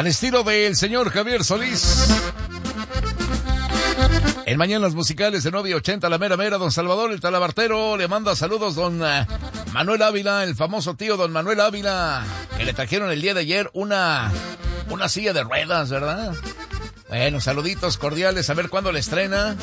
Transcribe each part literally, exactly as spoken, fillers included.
al estilo del señor Javier Solís. En Mañanas Musicales de nueve ochenta, la mera mera, don Salvador el Talabartero le manda saludos don uh, Manuel Ávila, el famoso tío don Manuel Ávila, que le trajeron el día de ayer una, una silla de ruedas, ¿verdad? Bueno, saluditos cordiales, a ver cuándo le estrena.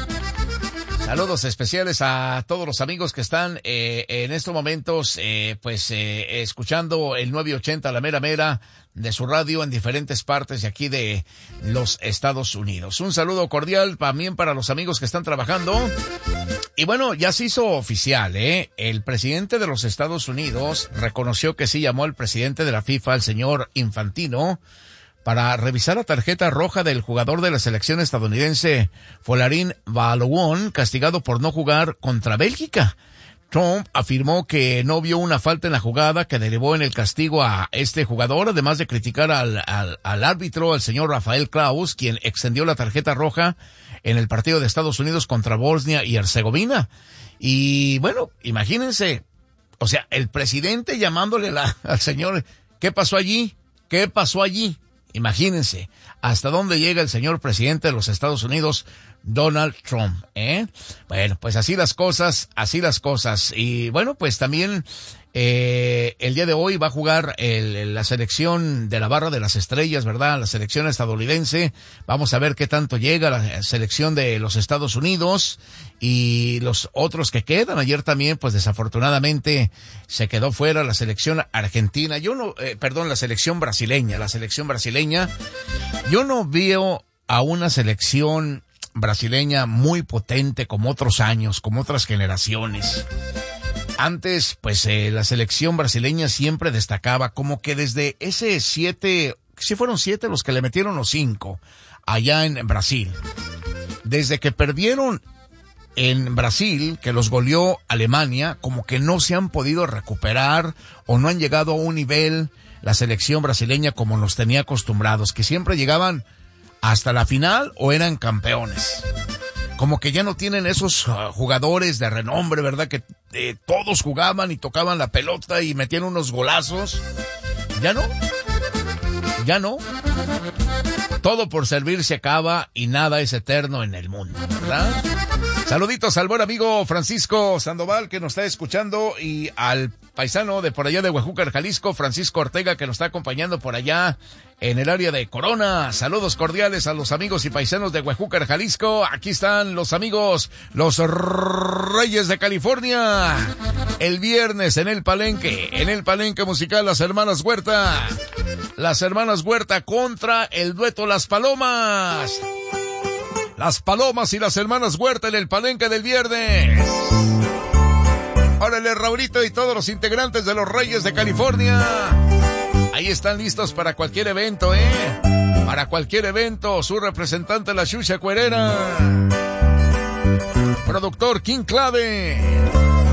Saludos especiales a todos los amigos que están eh, en estos momentos, eh, pues, eh, escuchando el nueve ochenta, la mera mera, de su radio en diferentes partes de aquí de los Estados Unidos. Un saludo cordial también para los amigos que están trabajando. Y bueno, ya se hizo oficial, ¿eh? El presidente de los Estados Unidos reconoció que sí llamó al presidente de la FIFA, el señor Infantino, para revisar la tarjeta roja del jugador de la selección estadounidense Folarin Balogun, castigado por no jugar contra Bélgica. Trump afirmó que no vio una falta en la jugada que derivó en el castigo a este jugador, además de criticar al, al, al árbitro, el señor Rafael Klaus, quien extendió la tarjeta roja en el partido de Estados Unidos contra Bosnia y Herzegovina. Y bueno, imagínense, o sea, el presidente llamándole la, al señor, ¿qué pasó allí? ¿Qué pasó allí? Imagínense hasta dónde llega el señor presidente de los Estados Unidos, Donald Trump, ¿eh? Bueno, pues así las cosas, así las cosas. Y bueno, pues también eh, el día de hoy va a jugar el, la selección de la Barra de las Estrellas, ¿verdad? La selección estadounidense. Vamos a ver qué tanto llega la selección de los Estados Unidos y los otros que quedan. Ayer también, pues desafortunadamente se quedó fuera la selección argentina. Yo no, eh, perdón, la selección brasileña, la selección brasileña. Yo no veo a una selección brasileña muy potente como otros años, como otras generaciones. Antes, pues eh, la selección brasileña siempre destacaba, como que desde ese siete, si fueron siete los que le metieron los cinco, allá en Brasil. Desde que perdieron en Brasil, que los goleó Alemania, como que no se han podido recuperar o no han llegado a un nivel la selección brasileña como nos tenía acostumbrados, que siempre llegaban hasta la final o eran campeones. Como que ya no tienen esos uh, jugadores de renombre, ¿verdad? Que eh, todos jugaban y tocaban la pelota y metían unos golazos. Ya no. Ya no. Todo por servir se acaba y nada es eterno en el mundo, ¿verdad? Saluditos al buen amigo Francisco Sandoval, que nos está escuchando, y al paisano de por allá de Huejúcar, Jalisco, Francisco Ortega, que nos está acompañando por allá en el área de Corona. Saludos cordiales a los amigos y paisanos de Huejúcar, Jalisco. Aquí están los amigos, los Reyes de California. El viernes en el Palenque, en el Palenque musical, las hermanas Huerta. Las hermanas Huerta contra el dueto Las Palomas. Las Palomas y las hermanas Huerta en el Palenque del viernes. Órale, Raulito y todos los integrantes de los Reyes de California. Ahí están listos para cualquier evento, ¿eh? Para cualquier evento. Su representante, la Xuxa Cuerera. Productor King Clave.